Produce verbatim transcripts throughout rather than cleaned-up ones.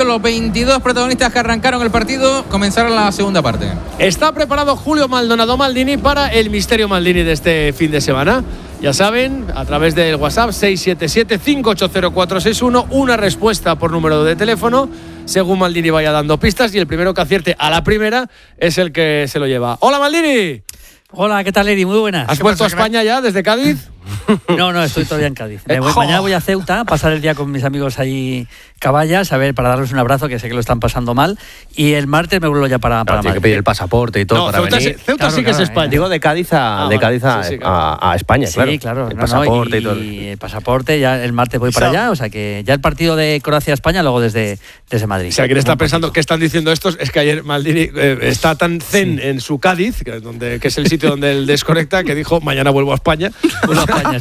los veintidós protagonistas que arrancaron el partido comenzaron la segunda parte. Está preparado Julio Maldonado Maldini para el misterio Maldini de este fin de semana. Ya saben, a través del WhatsApp seis siete siete, cinco ocho cero, cuatro seis uno, una respuesta por número de teléfono, según Maldini vaya dando pistas, y el primero que acierte a la primera es el que se lo lleva. ¡Hola, Maldini! Hola, ¿qué tal, Eri? Muy buenas. ¿Has vuelto a España ya desde Cádiz? No, no, estoy todavía en Cádiz. Me voy, mañana voy a Ceuta a pasar el día con mis amigos ahí caballas, a ver, para darles un abrazo, que sé que lo están pasando mal. Y el martes me vuelvo ya para, para no, tiene Madrid. que pedir el pasaporte y todo no, para Ceuta venir. Sí, Ceuta claro, sí que claro, es España. eh. Digo, de Cádiz a, ah, de Cádiz a, sí, sí, claro. a, a España, claro. Sí, claro. El No, pasaporte no, y, y todo. Y el pasaporte, ya el martes voy para allá, o sea que ya el partido de Croacia-España, luego desde, desde Madrid. O sea, quien está pensando qué están diciendo estos es que ayer Maldini eh, está tan zen sí. en su Cádiz, que, donde, que es el sitio donde él desconecta, que dijo, mañana vuelvo a España. Vuelvo a España,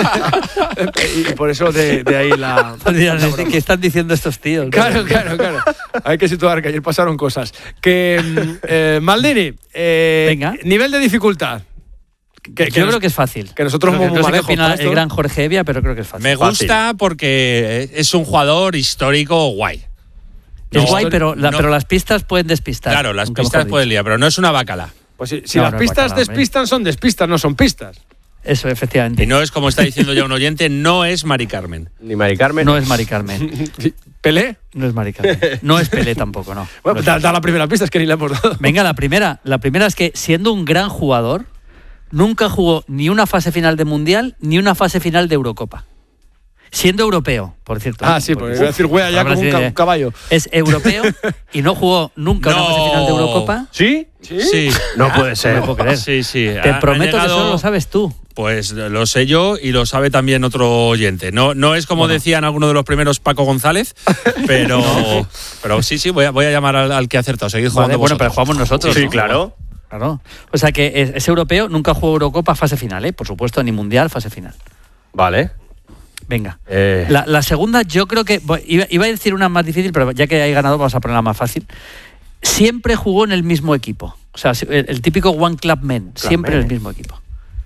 sí. Y por eso de, de ahí la... ¿Qué están diciendo estos tíos? Claro, claro, claro. Hay que situar que ayer pasaron cosas. Que eh, Maldini, eh, Venga. Nivel de dificultad. Que, que Yo nos, creo que es fácil. Que nosotros creo que, no sé qué opina el gran Jorge Evia, pero creo que es fácil. Me gusta fácil. Porque es un jugador histórico guay. Es no, guay, pero, la, no. pero las pistas pueden despistar. Claro, las pistas pueden liar, pero no es una bacala. Pues si, si no, las no pistas bacala, despistan, son despistas, no son pistas. Eso, efectivamente. Y no es como está diciendo ya un oyente, no es Mari Carmen. Ni Mari Carmen. No es Mari Carmen. ¿Pelé? No es Mari Carmen. No es Pelé tampoco, no. Bueno, no da, da la primera pista, es que ni la hemos dado. Venga, la primera. La primera es que, siendo un gran jugador, nunca jugó ni una fase final de Mundial ni una fase final de Eurocopa. Siendo europeo, por cierto. Ah, sí, porque iba a decir wea ya como un ca- caballo. Es europeo y no jugó nunca no. una fase final de Eurocopa. ¿Sí? Sí. sí. No ah, puede ser. No puedo creer. Sí, sí. Te ha, prometo ha llegado, que solo lo sabes tú. Pues lo sé yo y lo sabe también otro oyente. No, no es como bueno. decían algunos de los primeros, Paco González, pero, no. pero sí, sí, voy a, voy a llamar al, al que ha acertado. Seguid jugando. Vale, bueno, pero jugamos nosotros. Sí, ¿no? claro. Claro. O sea que es, es europeo, nunca jugó Eurocopa fase final, ¿eh? Por supuesto, ni Mundial, fase final. Vale. Venga. Eh. La, la segunda, yo creo que. Iba, iba a decir una más difícil, pero ya que hay ganado, vamos a ponerla más fácil. Siempre jugó en el mismo equipo. O sea, el, el típico One Club Men. Club siempre en el mismo equipo.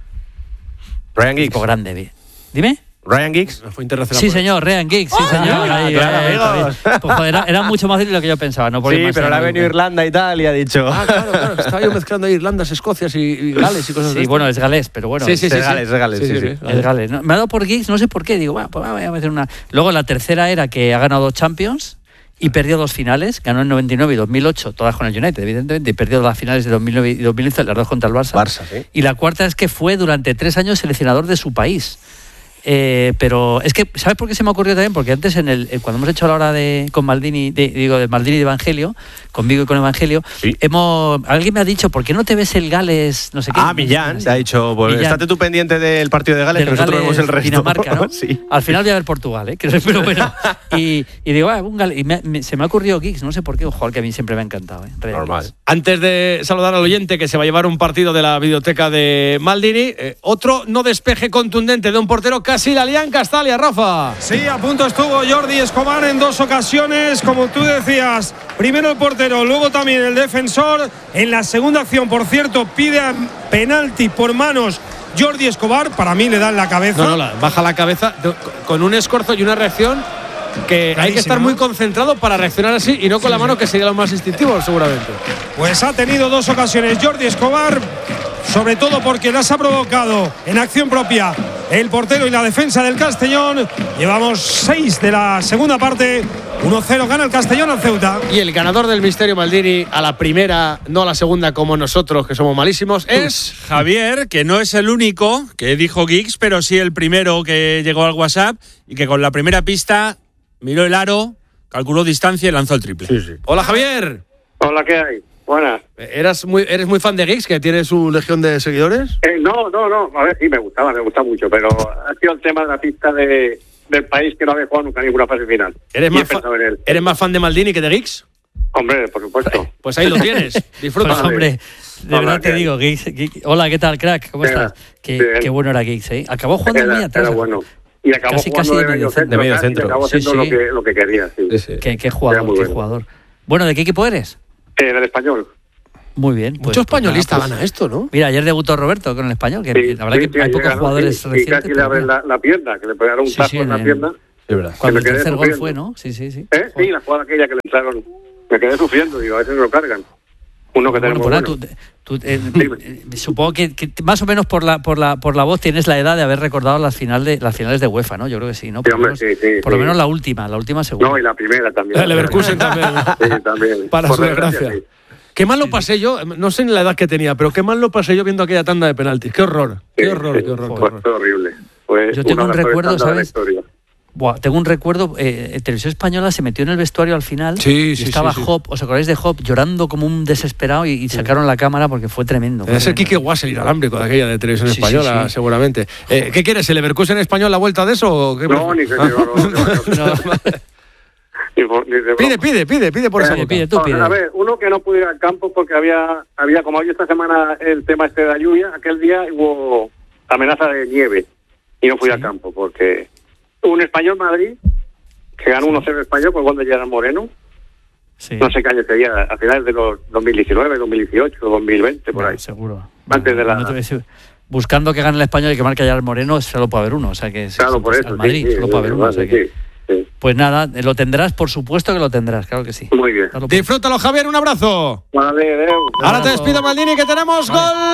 Ryan Giggs. Equipo grande. Dime. Ryan Giggs. Fue internacional. Sí, señor, Ryan Giggs, sí, señor. Ah, ahí, claro, ahí, amigos. Ahí. Pues, joder, era, era mucho más difícil de lo que yo pensaba. No sí, pero le ha venido Irlanda y tal y ha dicho. Ah, claro, claro. Estaba yo mezclando Irlandas, Escocias y, y Gales y cosas así. Sí, bueno, es galés, pero bueno. Sí, sí, sí. Es Gales, es Gales. Sí, sí, sí, sí. Es Gales. ¿No? Me ha dado por Giggs, no sé por qué. Digo, bueno, pues voy a hacer una. Luego la tercera era que ha ganado dos Champions y perdió dos finales. Ganó en noventa y nueve y dos mil ocho, todas con el United, evidentemente, y perdió las finales de dos mil nueve y dos mil once, las dos contra el Barça. Barça, sí. Y la cuarta es que fue durante tres años seleccionador de su país. Eh, pero es que, ¿sabes por qué se me ocurrió también? Porque antes, en el, cuando hemos hecho la hora de con Maldini, de, digo, de Maldini de Evangelio, conmigo y con Evangelio, sí. hemos alguien me ha dicho, ¿por qué no te ves el Gales? No sé qué. Ah, Millán, te ha dicho, pues Millán. Estate tú pendiente del partido de Gales, del que nosotros Gales, vemos el resto. Dinamarca, ¿no? Sí. Al final voy a ver Portugal, ¿eh? Pero bueno. Y, y digo, ah, un Gales. Y me, me, se me ha ocurrido Giggs, no sé por qué, un jugador que a mí siempre me ha encantado, ¿eh? Normal. Antes de saludar al oyente que se va a llevar un partido de la videoteca de Maldini, eh, otro no despeje contundente de un portero, casi la lían Castalia, Rafa. Sí, a punto estuvo Jordi Escobar en dos ocasiones, como tú decías. Primero el portero, luego también el defensor. En la segunda acción, por cierto, pide penalti por manos Jordi Escobar. Para mí le da en la cabeza. No, no, la, baja la cabeza con un escorzo y una reacción que Clarísimo. Hay que estar muy concentrado para reaccionar así y no con sí, la mano, sí. que sería lo más instintivo, seguramente. Pues ha tenido dos ocasiones Jordi Escobar, sobre todo porque las ha provocado en acción propia el portero y la defensa del Castellón. Llevamos seis de la segunda parte. uno cero gana el Castellón al Ceuta. Y el ganador del misterio Maldini a la primera, no a la segunda como nosotros, que somos malísimos, es Javier, que no es el único que dijo Giggs, pero sí el primero que llegó al WhatsApp y que con la primera pista miró el aro, calculó distancia y lanzó el triple. Sí, sí. Hola, Javier. Hola, ¿qué hay? Buenas. ¿Eras muy, ¿Eres muy fan de Giggs, que tiene su legión de seguidores? Eh, no, no, no. A ver, sí, me gustaba, me gusta mucho, pero ha sido el tema de la pista de, del país que no había jugado nunca ninguna fase final. ¿Eres más, fa- ¿Eres más fan de Maldini que de Giggs? Hombre, por supuesto. Pues ahí lo tienes. Disfruta. Pues, hombre, de verdad te digo, Giggs, Giggs. Hola, ¿qué tal, crack? ¿Cómo Bien, estás? Qué, qué bueno era Giggs, ¿eh? Acabó jugando era, muy atrás. Era bueno. Y acabó casi, jugando casi de medio centro. De medio centro. Y acabó sí, haciendo sí. Lo, que, lo que quería, sí. Sí, sí. Qué, qué jugador, qué bueno. jugador. Bueno, ¿de qué equipo eres? Eh, del Español. Muy bien. Pues, Mucho españolista pues, gana esto, ¿no? Mira, ayer debutó Roberto con el Español, que Sí, la verdad sí, que hay sí, pocos llega, jugadores sí, recientes. Y casi le abren la, la pierna, que le pegaron un sí, tajo sí, en la en, pierna. Es verdad. Cuando el me quedé tercer gol sufriendo. fue, ¿no? Sí, sí, sí. ¿Eh? Sí, la jugada aquella que le entraron. Me quedé sufriendo, digo, a veces lo cargan. Uno que Bueno, tenemos pues nada, bueno. tú, tú, eh, eh, supongo que, que más o menos por la por la por la voz tienes la edad de haber recordado las finales de las finales de UEFA, ¿no? Yo creo que sí, ¿no? Por, Sí, hombre, lo, menos, sí, sí, por lo sí. menos la última, la última seguro. No, y la primera también. El Leverkusen también. Sí, también. Para Por su desgracia. sí. Qué mal lo pasé yo, no sé ni la edad que tenía, pero qué mal lo pasé yo viendo aquella tanda de penaltis. Qué horror, qué Sí, horror, sí. qué horror. qué Fue, horror. fue horrible. Fue Yo tengo una un de las peores recuerdo, tandas de la ¿sabes? historia. Buah, tengo un recuerdo, eh, Televisión Española se metió en el vestuario al final. Sí, y sí, estaba sí, sí. Hop, ¿os acordáis de Hop? Llorando como un desesperado y, y sacaron la cámara porque fue tremendo. Debe fue ser tremendo. Quique Guas, el inalámbrico de aquella de Televisión Sí, sí, Española, sí. seguramente. Eh, ¿Qué quieres, el Leverkusen español, la vuelta de eso? O qué No, ni se llevó. No, no, No, vale. ni por- ni de Pide, broma. pide, pide, pide por esa Pide, boca. pide, tú pide. A ver, uno que no pudo ir al campo porque había, había como hoy esta semana el tema este de la lluvia, aquel día hubo amenaza de nieve y no fui al campo porque un Español Madrid que ganó uno cero Español con gol de Gerard Moreno, Sí. no sé qué año sería, a finales de los dos mil diecinueve, dos mil dieciocho, dos mil veinte, por Bueno, ahí. seguro. Antes de la- No te voy a decir- buscando que gane el Español y que marque ya el Moreno, solo puede haber uno. O sea que sí, Claro, sí, por pues, eso. al Madrid, sí, sí, solo puede haber sí, uno. o sea vale, que- sí, sí. Pues nada, lo tendrás, por supuesto que lo tendrás, claro que sí. Muy bien. Claro, Disfrútalo, Javier, un abrazo. Vale, adeu. Ahora te despido, Maldini, que tenemos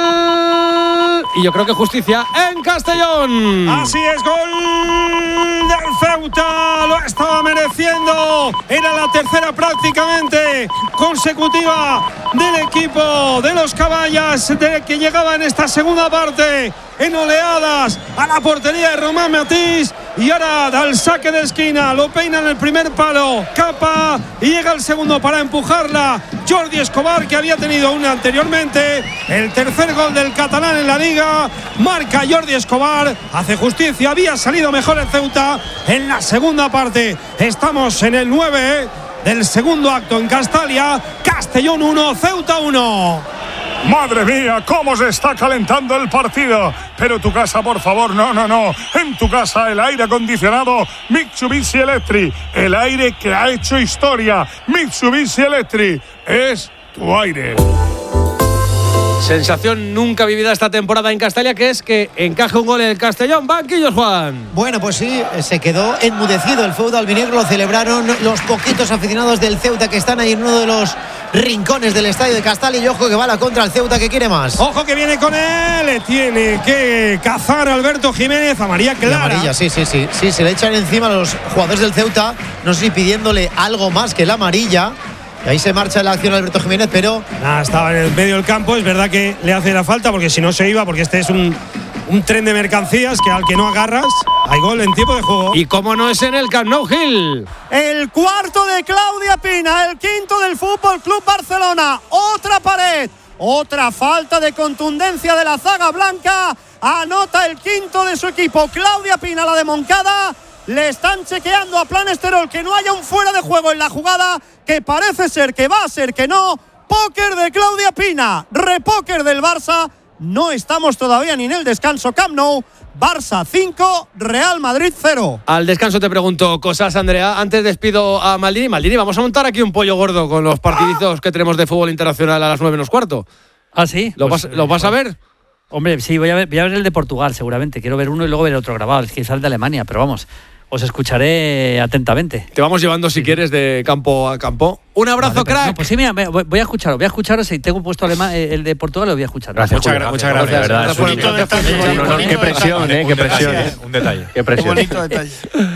gol. Y yo creo que justicia en Castellón. Así es, gol del Ceuta, lo estaba mereciendo. Era la tercera prácticamente consecutiva del equipo de los Caballas, de que llegaba en esta segunda parte en oleadas a la portería de Román Matís. Y ahora da el saque de esquina, lo peina en el primer palo, Capa, y llega el segundo para empujarla Jordi Escobar, que había tenido una anteriormente. El tercer gol del catalán en la liga, marca Jordi Escobar, hace justicia, había salido mejor el Ceuta en la segunda parte. Estamos en el nueve del segundo acto en Castalia. Castellón uno, Ceuta uno. Madre mía, cómo se está calentando el partido. Pero tu casa, por favor, no, no, no. En tu casa el aire acondicionado Mitsubishi Electric. El aire que ha hecho historia. Mitsubishi Electric es tu aire. Sensación nunca vivida esta temporada en Castalia, que es que encaje un gol en el Castellón. Banquillos, Juan. Bueno, pues sí, se quedó enmudecido el feudo albinegro. Lo celebraron los poquitos aficionados del Ceuta que están ahí en uno de los rincones del estadio de Castalia. Y ojo que va la contra el Ceuta, que quiere más. Ojo que viene con él, tiene que cazar a Alberto Jiménez, a María Y Clara. amarilla, sí, sí, sí. Sí, se le echan encima a los jugadores del Ceuta. No sé si pidiéndole algo más que la amarilla. Y ahí se marcha la acción Alberto Jiménez, pero Nah, estaba en el medio del campo, es verdad que le hace la falta porque si no se iba, porque este es un, un tren de mercancías que al que no agarras hay gol en tiempo de juego. Y como no es en el Camp Nou, Gil. El cuarto de Claudia Pina, el quinto del Fútbol Club Barcelona. Otra pared, otra falta de contundencia de la zaga blanca. Anota el quinto de su equipo. Claudia Pina, la de Moncada. Le están chequeando a Plan Esterol que no haya un fuera de juego en la jugada, que parece ser que va a ser que no. Póker de Claudia Pina, repóker del Barça. No estamos todavía ni en el descanso. Camp Nou, Barça cinco, Real Madrid cero. Al descanso te pregunto cosas, Andrea. Antes despido a Maldini. Maldini, vamos a montar aquí un pollo gordo con los partidizos que tenemos de fútbol internacional a las nueve menos cuarto. Ah, sí. ¿Lo, Pues, vas, ¿lo vas a ver? Hombre, sí, voy a ver, voy a ver el de Portugal, seguramente. Quiero ver uno y luego ver otro grabado, quizás el de Alemania, pero vamos, os escucharé atentamente. Te vamos llevando, si quieres, de campo a campo. Un abrazo, Vale, pero- crack. no, pues sí, mira, me- voy voy a escucharlo, voy a escucharlo. Si tengo puesto alema- eh, el de Portugal, lo voy a escuchar. Gracias, Muchas, Julio, gra- muchas gracias, gracias. gracias por el- Bonito gracias por el- Un honor, qué presión, eh, qué presión. Un detalle. Qué presión. Bonito detalle.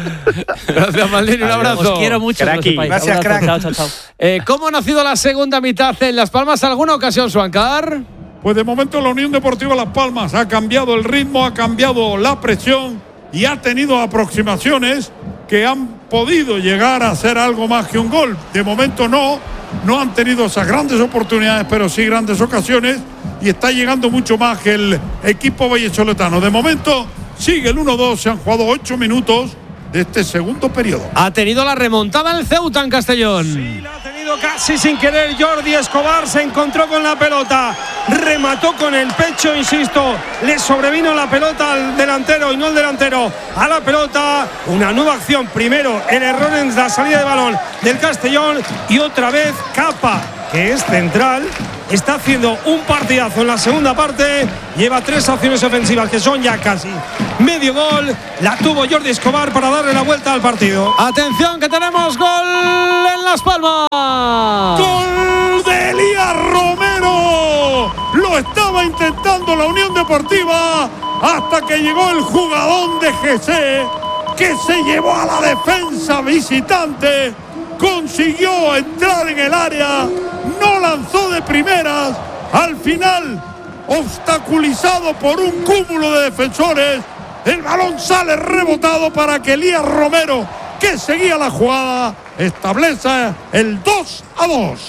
Gracias, Maldini, un abrazo. Os quiero mucho, que lo Cracky. sepáis. Gracias, Un abrazo, crack. Chao, chao, chao. Eh, ¿Cómo ha nacido la segunda mitad en Las Palmas? ¿Alguna ocasión, Suancar? Pues de momento la Unión Deportiva Las Palmas ha cambiado el ritmo, ha cambiado la presión y ha tenido aproximaciones que han podido llegar a hacer algo más que un gol. De momento no, no han tenido esas grandes oportunidades, pero sí grandes ocasiones, y está llegando mucho más que el equipo vallesoletano. De momento sigue el uno dos, se han jugado ocho minutos de este segundo periodo. Ha tenido la remontada el Ceuta en Castellón. Sí, la ha tenido casi sin querer Jordi Escobar, se encontró con la pelota, remató con el pecho, insisto, le sobrevino la pelota al delantero y no el delantero a la pelota. Una nueva acción, primero el error en la salida de balón del Castellón y otra vez Capa, que es central, está haciendo un partidazo en la segunda parte, lleva tres acciones ofensivas que son ya casi medio gol, la tuvo Jordi Escobar para darle la vuelta al partido. Atención que tenemos gol en Las Palmas. ¡Gol de Elías Romero! Lo estaba intentando la Unión Deportiva hasta que llegó el jugador de G C, que se llevó a la defensa visitante, consiguió entrar en el área, no lanzó de primeras, al final, obstaculizado por un cúmulo de defensores, el balón sale rebotado para que Elías Romero, que seguía la jugada, establece el dos a dos.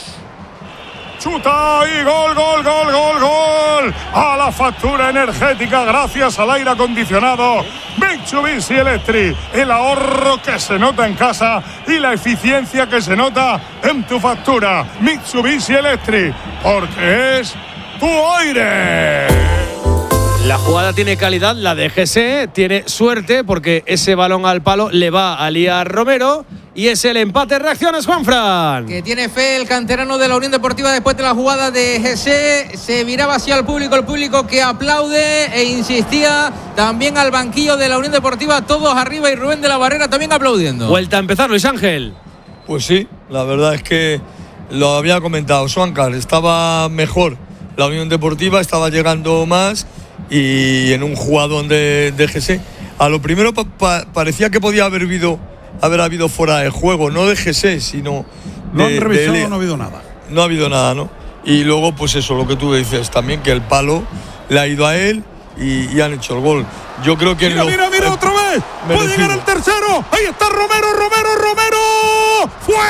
Chuta y gol, gol, gol, gol, gol. A la factura energética gracias al aire acondicionado Mitsubishi Electric. El ahorro que se nota en casa y la eficiencia que se nota en tu factura. Mitsubishi Electric, porque es tu aire. La jugada tiene calidad, la de G C tiene suerte porque ese balón al palo le va a Elías Romero y es el empate. Reacciones, Juanfran. Que tiene fe el canterano de la Unión Deportiva después de la jugada de G C. Se viraba hacia el público, el público que aplaude e insistía también al banquillo de la Unión Deportiva, todos arriba y Rubén de la Barrera también aplaudiendo. Vuelta a empezar, Luis Ángel. Pues sí, la verdad es que lo había comentado Suancar, estaba mejor la Unión Deportiva, estaba llegando más. Y en un jugador de, de G C, a lo primero pa, pa, parecía que podía haber habido, haber habido fuera de juego, no de G C, sino de, no han revisado, de no ha habido nada. No ha habido nada, ¿no? Y luego, pues eso, lo que tú dices también, que el palo le ha ido a él y, y han hecho el gol. Yo creo que… Mira, lo, mira, mira, otra vez. Merecido. Puede llegar el tercero. Ahí está Romero, Romero, Romero.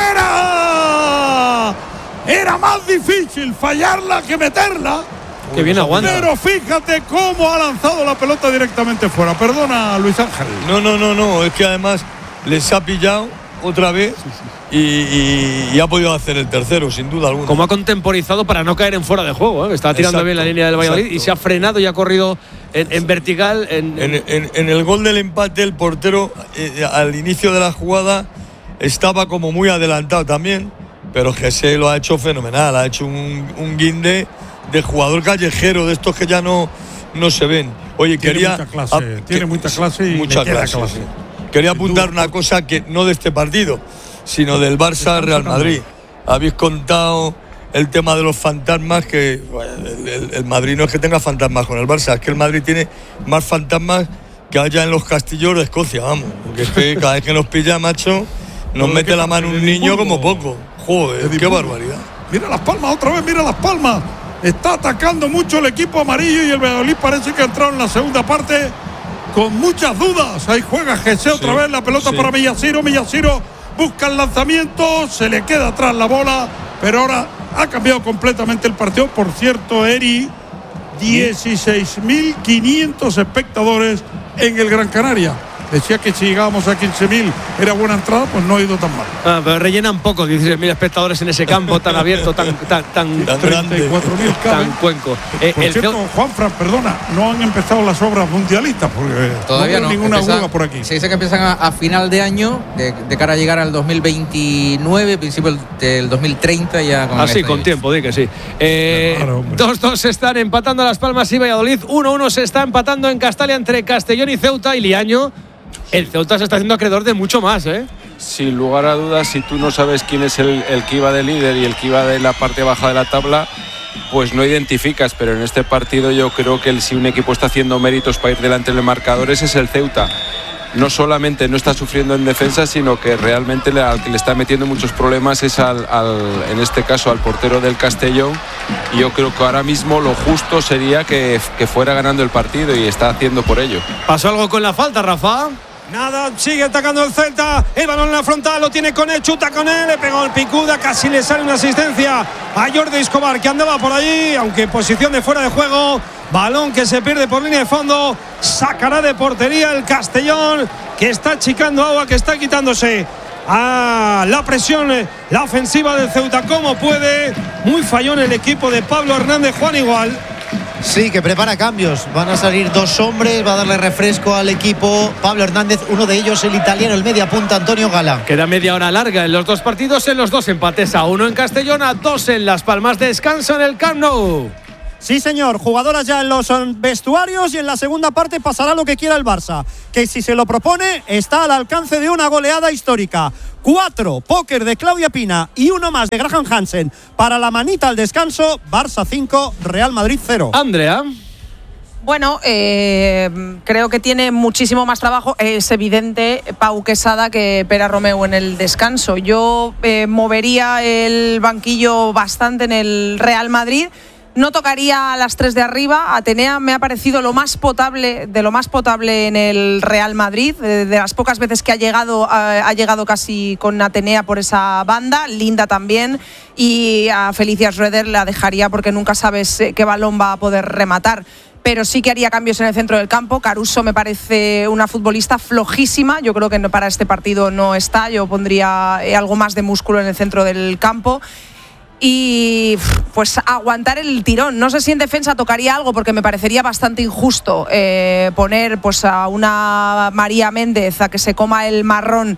¡Fuera! Era más difícil fallarla que meterla. Que bien aguanta. Pero fíjate cómo ha lanzado la pelota directamente fuera. Perdona, Luis Ángel. No, no, no, no. Es que además les ha pillado otra vez sí, sí. Y, y, y ha podido hacer el tercero, sin duda alguna. Como ha contemporizado para no caer en fuera de juego, ¿eh? Estaba tirando exacto, bien la línea del Valladolid exacto. Y se ha frenado y ha corrido en, en vertical. En, en, en, en el gol del empate, el portero eh, al inicio de la jugada estaba como muy adelantado también, pero G C lo ha hecho fenomenal. Ha hecho un, un guinde de jugador callejero, de estos que ya no, no se ven. Oye, tiene quería… Mucha clase, a, tiene que, mucha clase y mucha clase, clase. Sí. Quería apuntar una cosa que no de este partido, sino del Barça-Real Madrid. Habéis contado el tema de los fantasmas, que bueno, el, el, el Madrid no es que tenga fantasmas con el Barça, es que el Madrid tiene más fantasmas que haya en los castillos de Escocia, vamos. Porque es que cada vez que nos pilla, macho, nos mete la mano un niño como poco. Joder, qué barbaridad. Mira Las Palmas, otra vez, mira Las Palmas. Está atacando mucho el equipo amarillo y el Valladolid parece que ha entrado en la segunda parte con muchas dudas. Ahí juega G C otra sí, vez, la pelota sí. para Millaciro. Millaciro busca el lanzamiento, se le queda atrás la bola, pero ahora ha cambiado completamente el partido. Por cierto, Eri, dieciséis mil quinientos espectadores en el Gran Canaria. Decía que si llegábamos a quince mil era buena entrada, pues no ha ido tan mal. Ah, pero rellenan poco, dieciséis mil espectadores en ese campo tan abierto, tan tan tan, tan treinta y cuatro mil tan cuenco. Eh, por el cierto, Ceu... Juanfran, perdona, no han empezado las obras mundialistas porque todavía no hay no, ninguna empieza, huelga por aquí. Se dice que empiezan a, a final de año, de, de cara a llegar al dos mil veintinueve, principio del dos mil treinta ya. Con Así, con tiempo, di que sí. Eh, claro, dos dos se están empatando Las Palmas y Valladolid, uno uno se está empatando en Castalia entre Castellón y Ceuta y Liaño. El Ceuta se está haciendo acreedor de mucho más, ¿eh? Sin lugar a dudas, si tú no sabes quién es el, el que iba de líder y el que iba de la parte baja de la tabla, pues no identificas. Pero en este partido yo creo que el, si un equipo está haciendo méritos para ir delante del marcador, ese es el Ceuta. No solamente no está sufriendo en defensa, sino que realmente le, al que le está metiendo muchos problemas es al, al, en este caso al portero del Castellón. Y yo creo que ahora mismo lo justo sería que, que fuera ganando el partido y está haciendo por ello. ¿Pasó algo con la falta, Rafa? Nada, sigue atacando el Celta. El balón en la frontal, lo tiene con él, chuta con él, le pegó el picuda, casi le sale una asistencia a Jordi Escobar, que andaba por allí, aunque en posición de fuera de juego. Balón que se pierde por línea de fondo. Sacará de portería el Castellón, que está achicando agua, que está quitándose a la presión, la ofensiva del Ceuta como puede. Muy fallón el equipo de Pablo Hernández. Juan, igual Sí, que prepara cambios. Van a salir dos hombres, va a darle refresco al equipo Pablo Hernández, uno de ellos el italiano, el media punta Antonio Gala. Queda media hora larga en los dos partidos, en los dos empates, a uno en Castellón, a dos en Las Palmas. Descanso en el Camp Nou. Sí, señor, jugadoras ya en los vestuarios y en la segunda parte pasará lo que quiera el Barça, que si se lo propone está al alcance de una goleada histórica. Cuatro, póker de Claudia Pina y uno más de Graham Hansen para la manita al descanso. Barça cinco, Real Madrid cero. Andrea. Bueno, eh, creo que tiene muchísimo más trabajo. Es evidente, Pau Quesada, que Pera Romeu en el descanso. Yo eh, movería el banquillo bastante en el Real Madrid. No tocaría a las tres de arriba. Atenea me ha parecido lo más potable, de lo más potable en el Real Madrid. De, de las pocas veces que ha llegado, ha, ha llegado casi con Atenea por esa banda. Linda también. Y a Felicia Schroeder la dejaría porque nunca sabes qué balón va a poder rematar. Pero sí que haría cambios en el centro del campo. Caruso me parece una futbolista flojísima. Yo creo que para este partido no está. Yo pondría algo más de músculo en el centro del campo. Y pues aguantar el tirón. No sé si en defensa tocaría algo, porque me parecería bastante injusto eh, poner pues a una María Méndez a que se coma el marrón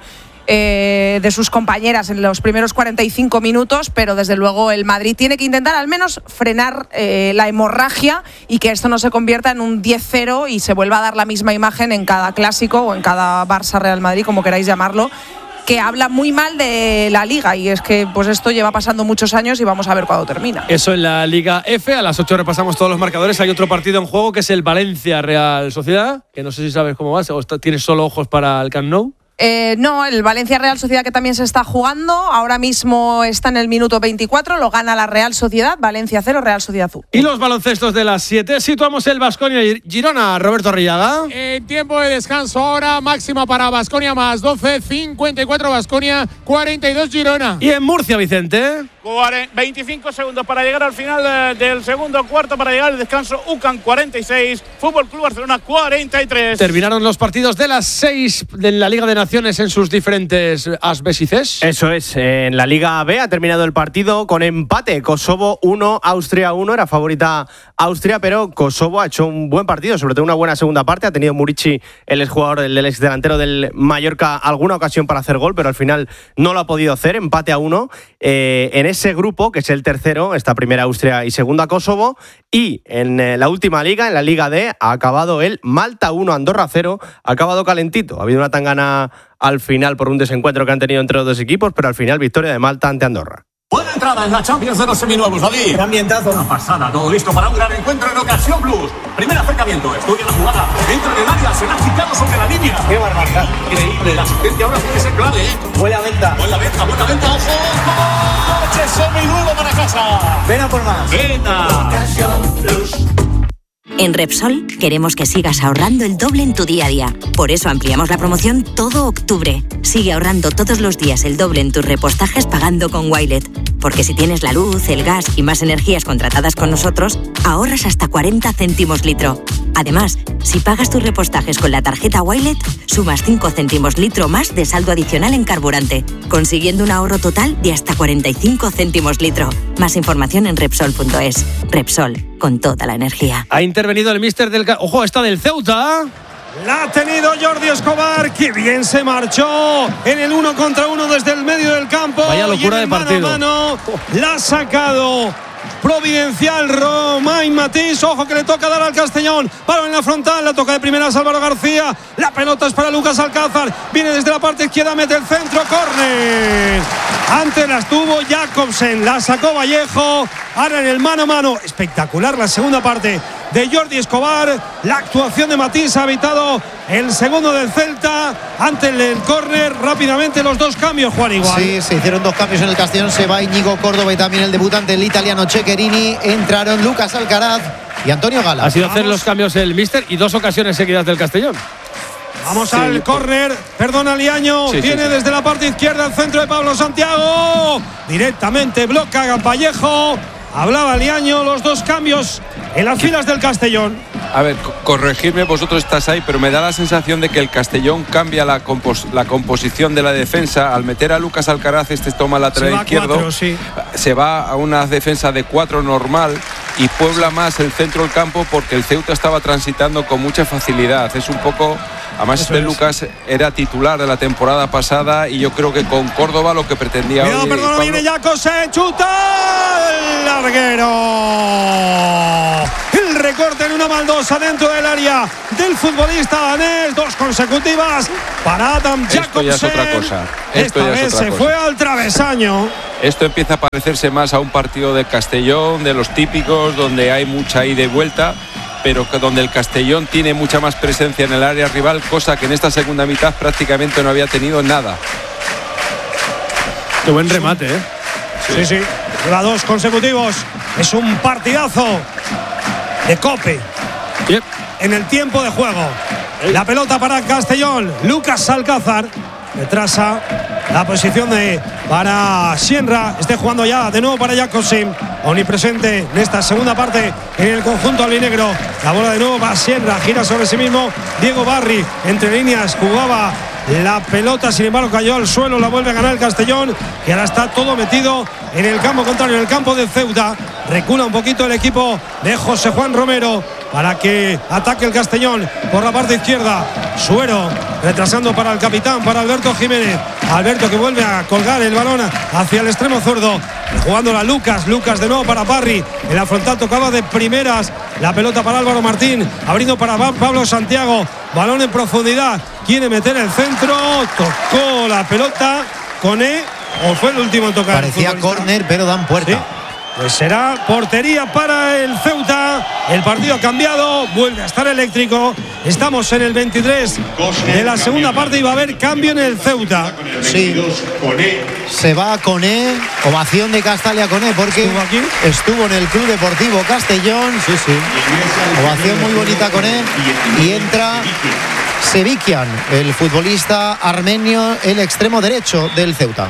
eh, de sus compañeras en los primeros cuarenta y cinco minutos, pero desde luego el Madrid tiene que intentar al menos frenar eh, la hemorragia y que esto no se convierta en un diez cero y se vuelva a dar la misma imagen en cada clásico o en cada Barça-Real Madrid, como queráis llamarlo, que habla muy mal de la Liga, y es que pues esto lleva pasando muchos años y vamos a ver cuándo termina. Eso en la Liga F. A las ocho repasamos todos los marcadores. Hay otro partido en juego que es el Valencia-Real Sociedad, que no sé si sabes cómo va, o tienes solo ojos para el Camp Nou. Eh, no, el Valencia-Real Sociedad, que también se está jugando. Ahora mismo está en el minuto veinticuatro, lo gana la Real Sociedad. Valencia cero, Real Sociedad uno. Y los baloncestos de las siete. Situamos el Baskonia y Girona. Roberto Arriaga. En tiempo de descanso ahora, máxima para Baskonia más doce, cincuenta y cuatro Baskonia, cuarenta y dos Girona. Y en Murcia, Vicente. veinticinco segundos para llegar al final del segundo cuarto, para llegar al descanso. U C A M cuarenta y seis, Fútbol Club Barcelona cuarenta y tres. Terminaron los partidos de las seis de la Liga de Naciones en sus diferentes As, Bs y Cs. Eso es, en la Liga B ha terminado el partido con empate. Kosovo uno, Austria uno. Era favorita Austria, pero Kosovo ha hecho un buen partido, sobre todo una buena segunda parte. Ha tenido Murici, el exjugador, el ex delantero del Mallorca, alguna ocasión para hacer gol, pero al final no lo ha podido hacer. Empate a uno. Eh, en ese grupo, que es el tercero, está primera Austria y segunda Kosovo. Y en eh, la última liga, en la Liga D, ha acabado el Malta uno, Andorra cero. Ha acabado calentito. Ha habido una tangana al final por un desencuentro que han tenido entre los dos equipos, pero al final victoria de Malta ante Andorra. Buena entrada en la Champions de los seminuevos, David. Qué ambientazo. Una pasada, todo listo para un gran encuentro en Ocasión Plus. Primer acercamiento, estudia la jugada. Entra en el área, se la ha quitado sobre la línea. Qué barbaridad. Increíble, la asistencia ahora tiene que ser clave, ¿eh? Buena venta. Buena venta, buena venta, ojo. ¡Coche seminuevo para casa! Ven a por más. Venga. Ocasión Plus. En Repsol queremos que sigas ahorrando el doble en tu día a día. Por eso ampliamos la promoción todo octubre. Sigue ahorrando todos los días el doble en tus repostajes pagando con Wilet. Porque si tienes la luz, el gas y más energías contratadas con nosotros, ahorras hasta cuarenta céntimos litro. Además, si pagas tus repostajes con la tarjeta Wilet, sumas cinco céntimos litro más de saldo adicional en carburante, consiguiendo un ahorro total de hasta cuarenta y cinco céntimos litro. Más información en Repsol punto es. Repsol, con toda la energía. Ha intervenido el míster del... ¡Ojo, está del Ceuta! La ha tenido Jordi Escobar, que bien se marchó en el uno contra uno desde el medio del campo. Vaya locura de partido. Mano a mano, la ha sacado providencial Romain Matís. Ojo que le toca dar al Castellón. Palo en la frontal, la toca de primera Álvaro García. La pelota es para Lucas Alcázar. Viene desde la parte izquierda, mete el centro, córner. Antes la estuvo Jacobsen, la sacó Vallejo. Ahora en el mano a mano. Espectacular la segunda parte de Jordi Escobar. La actuación de Matís ha evitado el segundo del Celta. Ante el córner, rápidamente los dos cambios, Juan, igual. Sí, se hicieron dos cambios en el Castellón. Se va Íñigo Córdoba y también el debutante, el italiano Ceccherini. Entraron Lucas Alcaraz y Antonio Gala. Ha sido hacer los cambios el míster y dos ocasiones seguidas del Castellón. Vamos sí, al córner, perdona Liaño, sí, viene sí, sí. desde la parte izquierda al centro de Pablo Santiago. Directamente bloca Vallejo. Hablaba Liaño, los dos cambios en las filas del Castellón. A ver, corregirme, vosotros estás ahí, pero me da la sensación de que el Castellón cambia la, compos- la composición de la defensa. Al meter a Lucas Alcaraz, este toma lateral izquierdo, cuatro, sí. se va a una defensa de cuatro normal. y puebla más el centro del campo porque el Ceuta estaba transitando con mucha facilidad. Es un poco... Además, este Lucas era titular de la temporada pasada y yo creo que con Córdoba lo que pretendía... Cuidado, hoy, perdón, Pablo, viene Jacose, chuta el larguero. El recorte en una baldosa dentro del área del futbolista danés, dos consecutivas para Adam Jacobsen. Esto ya es otra cosa. Esto Esta ya vez es otra se cosa. fue al travesaño. Esto empieza a parecerse más a un partido de Castellón, de los típicos, donde hay mucha ida y vuelta, pero que donde el Castellón tiene mucha más presencia en el área rival, cosa que en esta segunda mitad prácticamente no había tenido nada. Qué buen remate, ¿eh? Sí, sí. Lleva dos consecutivos. Es un partidazo de Cope. Yep. En el tiempo de juego. La pelota para Castellón. Lucas Alcázar retrasa la posición de para Sienra. Esté jugando ya de nuevo para Jacobsen. Omnipresente en esta segunda parte en el conjunto albinegro. La bola de nuevo para Sienra. Gira sobre sí mismo Diego Barri. Entre líneas jugaba la pelota, sin embargo cayó al suelo. La vuelve a ganar el Castellón, que ahora está todo metido en el campo contrario, en el campo de Ceuta. Recula un poquito el equipo de José Juan Romero para que ataque el Castellón por la parte izquierda. Suero retrasando para el capitán, para Alberto Jiménez. Alberto que vuelve a colgar el balón hacia el extremo zurdo, jugando la Lucas. Lucas de nuevo para Barri. En la frontal tocaba de primeras. La pelota para Álvaro Martín, abriendo para Pablo Santiago. Balón en profundidad. Quiere meter el centro. Tocó la pelota con E. ¿O fue el último en tocar? Parecía córner, pero dan puerta. ¿Sí? Pues será portería para el Ceuta. El partido ha cambiado, vuelve a estar eléctrico. Estamos en el veintitrés de la segunda parte y va a haber cambio en el Ceuta. Sí, se va con E, ovación de Castalia con E, porque ¿Estuvo aquí? estuvo en el Club Deportivo Castellón. Sí, sí. Ovación muy bonita con E. Y entra Sevikian, el futbolista armenio, el extremo derecho del Ceuta.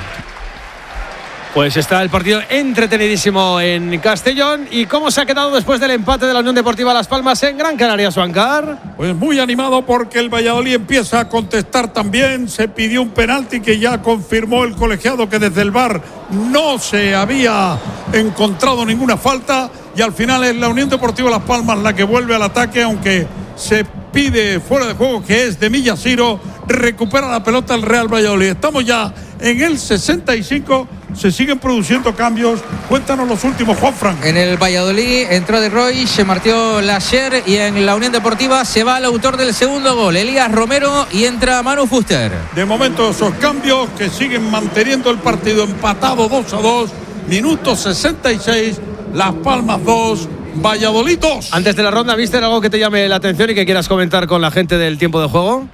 Pues está el partido entretenidísimo en Castellón. ¿Y cómo se ha quedado después del empate de la Unión Deportiva Las Palmas en Gran Canaria, Suancar? Pues muy animado porque el Valladolid empieza a contestar también. Se pidió un penalti que ya confirmó el colegiado que desde el V A R no se había encontrado ninguna falta. Y al final es la Unión Deportiva Las Palmas la que vuelve al ataque, aunque se pide fuera de juego, que es de Millasiro. Recupera la pelota el Real Valladolid. Estamos ya en el sesenta y cinco. Se siguen produciendo cambios. Cuéntanos los últimos, Juanfran. En el Valladolid entró De Roy, se marchó Lasher, y en la Unión Deportiva se va el autor del segundo gol, Elías Romero, y entra Manu Fuster. De momento esos cambios que siguen manteniendo el partido empatado dos a dos. Minuto sesenta y seis. Las Palmas dos, Valladolid dos. Antes de la ronda, ¿viste algo que te llame la atención y que quieras comentar con la gente del tiempo de juego?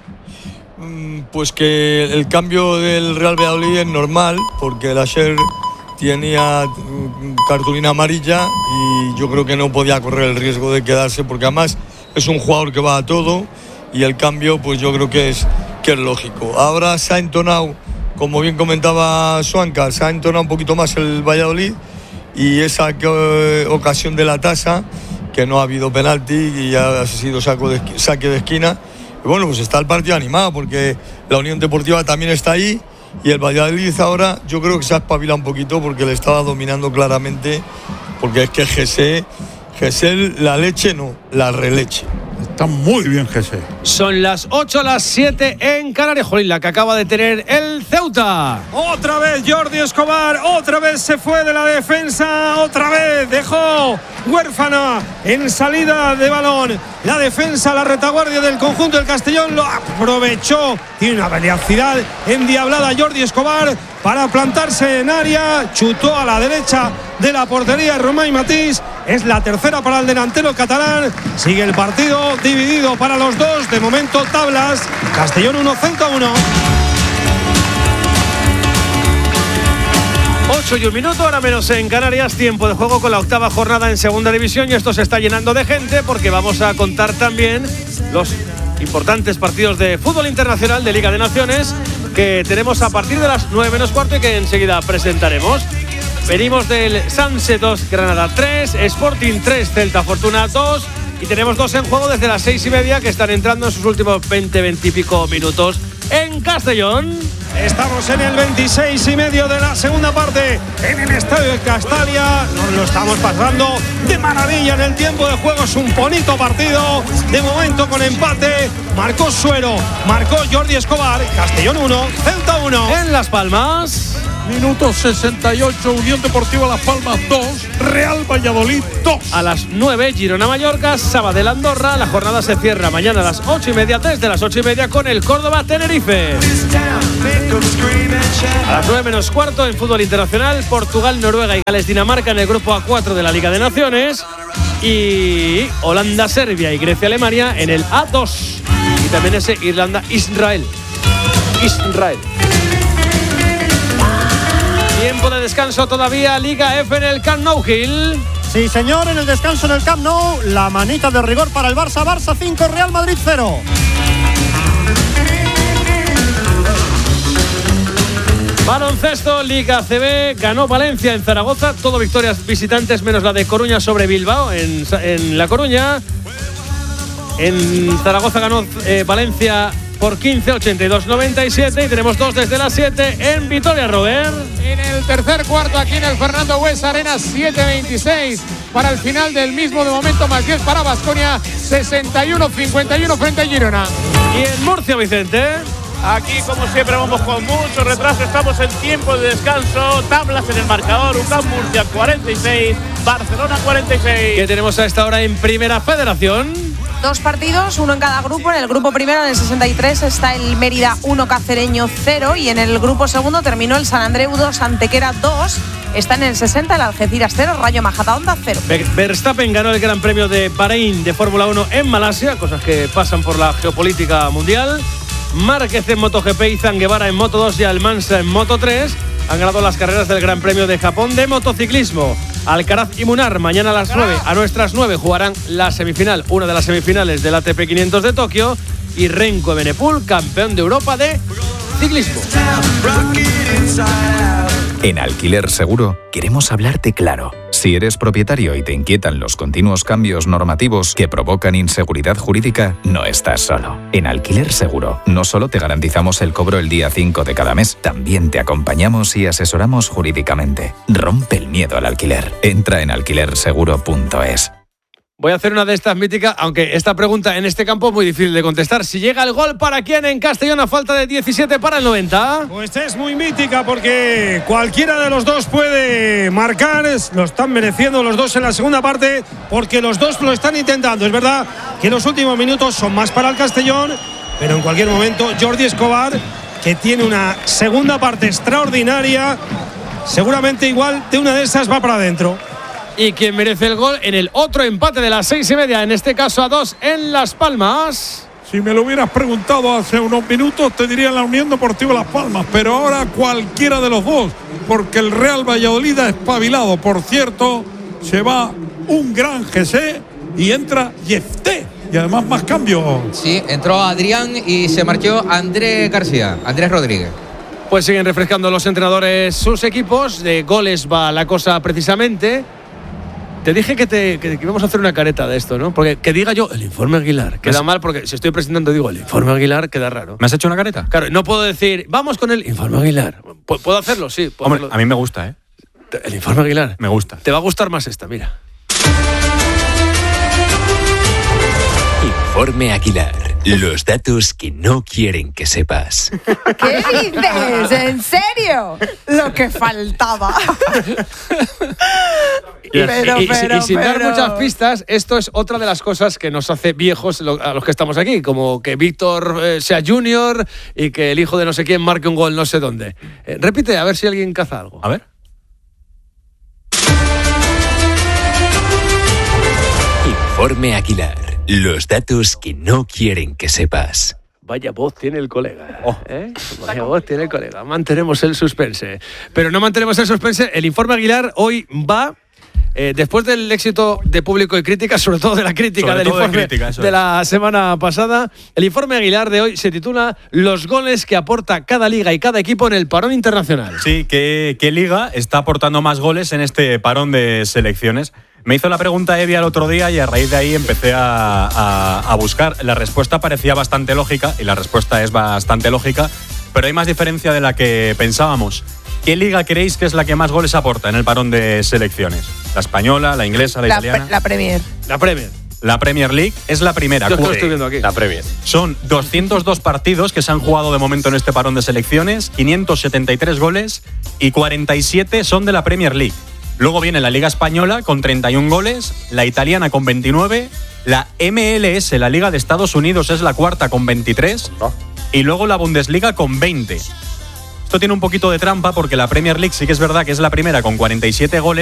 Pues que el cambio del Real Valladolid es normal, porque el Asher tenía cartulina amarilla y yo creo que no podía correr el riesgo de quedarse, porque además es un jugador que va a todo, y el cambio pues yo creo que es, que es lógico. Ahora se ha entonado, como bien comentaba Suanca, se ha entonado un poquito más el Valladolid, y esa eh, ocasión de la tasa, que no ha habido penalti y ya ha sido saco de, saque de esquina. Y bueno, pues está el partido animado, porque la Unión Deportiva también está ahí, y el Valladolid ahora yo creo que se ha espabilado un poquito, porque le estaba dominando claramente, porque es que Gesé, Gesé la leche no, la releche. Está muy bien Gesé. Son las ocho, las siete en Canarias. Jolín, la que acaba de tener el Ceuta. Otra vez Jordi Escobar, otra vez se fue de la defensa, otra vez dejó huérfana en salida de balón la defensa, la retaguardia del conjunto del Castellón. Lo aprovechó, tiene una velocidad endiablada Jordi Escobar para plantarse en área, chutó a la derecha de la portería Román Matís. Es la tercera para el delantero catalán. Sigue el partido dividido para los dos. De momento tablas, Castellón uno, Ceuta uno. ocho y un minuto, ahora menos en Canarias. Tiempo de juego con la octava jornada en segunda división, y esto se está llenando de gente porque vamos a contar también los importantes partidos de fútbol internacional de Liga de Naciones que tenemos a partir de las nueve menos cuarto y que enseguida presentaremos. Venimos del Sanse dos, Granada tres, Sporting tres, Celta Fortuna dos, y tenemos dos en juego desde las seis y media que están entrando en sus últimos veinte, veinte y pico minutos en Castellón. Estamos en el veintiséis y medio de la segunda parte en el estadio de Castalia. Nos lo estamos pasando de maravilla en el tiempo de juego. Es un bonito partido. De momento con empate. Marcó Suero, marcó Jordi Escobar. Castellón uno, Ceuta uno. En Las Palmas. Minuto sesenta y ocho, Unión Deportiva Las Palmas dos, Real Valladolid dos. A las nueve, Girona-Mallorca, Sabadell-Andorra. La jornada se cierra mañana a las ocho y media, desde las ocho y media con el Córdoba-Tenerife. A las nueve menos cuarto, en fútbol internacional, Portugal, Noruega y Gales-Dinamarca en el grupo A cuatro de la Liga de Naciones. Y Holanda-Serbia y Grecia-Alemania en el A dos. Y también ese Irlanda-Israel. Israel. Tiempo de descanso todavía, Liga F en el Camp Nou, Gil. Sí, señor, en el descanso en el Camp Nou, la manita de rigor para el Barça. Barça cinco, Real Madrid cero. Baloncesto, Liga C B, ganó Valencia en Zaragoza, todo victorias visitantes menos la de Coruña sobre Bilbao en, en La Coruña. En Zaragoza ganó eh, Valencia por quince, ochenta y dos noventa y siete, y tenemos dos desde las siete en Vitoria, Robert. En el tercer cuarto aquí en el Fernando Buesa Arena, siete veintiséis para el final del mismo, de momento más diez para Baskonia, sesenta y uno cincuenta y uno frente a Girona. Y en Murcia, Vicente. Aquí, como siempre, vamos con mucho retraso. Estamos en tiempo de descanso. Tablas en el marcador. U C A M Murcia cuarenta y seis, Barcelona cuarenta y seis. ¿Qué tenemos a esta hora en Primera Federación? Dos partidos, uno en cada grupo. En el grupo primero, en el sesenta y tres, está el Mérida uno, Cacereño cero. Y en el grupo segundo terminó el San Andreu dos, Antequera dos. Está en el sesenta el Algeciras cero, Rayo Majadahonda cero. Verstappen ganó el Gran Premio de Bahrein de Fórmula uno en Malasia, cosas que pasan por la geopolítica mundial. Márquez en MotoGP, Izan Guevara en Moto dos y Almansa en Moto tres han ganado las carreras del Gran Premio de Japón de motociclismo. Alcaraz y Munar mañana a las nueve, a nuestras nueve, jugarán la semifinal, una de las semifinales del A T P quinientos de Tokio, y Renko Evenepoel, campeón de Europa de ciclismo. En Alquiler Seguro queremos hablarte claro. Si eres propietario y te inquietan los continuos cambios normativos que provocan inseguridad jurídica, no estás solo. En Alquiler Seguro no solo te garantizamos el cobro el día cinco de cada mes, también te acompañamos y asesoramos jurídicamente. Rompe el miedo al alquiler. Entra en alquiler seguro punto es. Voy a hacer una de estas míticas, aunque esta pregunta en este campo es muy difícil de contestar. Si llega el gol, ¿para quién en Castellón a falta de diecisiete para el noventa? Pues es muy mítica porque cualquiera de los dos puede marcar. Lo están mereciendo los dos en la segunda parte porque los dos lo están intentando. Es verdad que los últimos minutos son más para el Castellón, pero en cualquier momento Jordi Escobar, que tiene una segunda parte extraordinaria, seguramente igual de una de esas va para adentro. Y quien merece el gol en el otro empate de las seis y media, en este caso a dos en Las Palmas. Si me lo hubieras preguntado hace unos minutos, te diría la Unión Deportiva Las Palmas, pero ahora cualquiera de los dos, porque el Real Valladolid ha espabilado. Por cierto, se va un gran G C y entra Yefté. Y además más cambios. Sí, entró Adrián y se marchó Andrés García, Andrés Rodríguez. Pues siguen refrescando los entrenadores sus equipos. De goles va la cosa precisamente. Te dije que, te, que, que íbamos a hacer una careta de esto, ¿no? Porque que diga yo el informe Aguilar queda mal, porque si estoy presentando digo el informe Aguilar queda raro. ¿Me has hecho una careta? Claro, no puedo decir vamos con el informe Aguilar. ¿Puedo hacerlo? Sí. Puedo Hombre, hacerlo. A mí me gusta, ¿eh? El informe Aguilar. Me gusta. Te va a gustar más esta, mira. Informe Aguilar. Los datos que no quieren que sepas. ¿Qué dices? ¿En serio? Lo que faltaba. Pero, y, y, pero, y sin pero. dar muchas pistas, esto es otra de las cosas que nos hace viejos a los que estamos aquí, como que Víctor eh, sea junior y que el hijo de no sé quién marque un gol no sé dónde. Eh, repite, a ver si alguien caza algo. A ver. Informe Aguilar. Los datos que no quieren que sepas. Vaya voz tiene el colega. Oh. ¿Eh? Vaya voz tiene el colega. Mantenemos el suspense. Pero no mantenemos el suspense. El informe Aguilar hoy va... Eh, después del éxito de público y crítica, sobre todo de la crítica sobre del informe de, crítica, de la es. semana pasada, el informe Aguilar de hoy se titula Los goles que aporta cada liga y cada equipo en el parón internacional. Sí, ¿qué, qué liga está aportando más goles en este parón de selecciones? Me hizo la pregunta Evia el otro día y a raíz de ahí empecé a, a, a buscar. La respuesta parecía bastante lógica y la respuesta es bastante lógica. pero hay más diferencia de la que pensábamos. ¿Qué liga creéis que es la que más goles aporta en el parón de selecciones? ¿La española, la inglesa, la, La, italiana? la Premier. La Premier. La Premier League es la primera. Yo es que lo estoy viendo aquí. La Premier. Son doscientos dos partidos que se han jugado de momento en este parón de selecciones, quinientos setenta y tres goles y cuarenta y siete son de la Premier League. Luego viene la Liga Española con treinta y un goles, la italiana con veintinueve, la M L S, la Liga de Estados Unidos, es la cuarta con veintitrés y luego la Bundesliga con veinte. Esto tiene un poquito de trampa porque la Premier League sí que es verdad que es la primera con cuarenta y siete goles,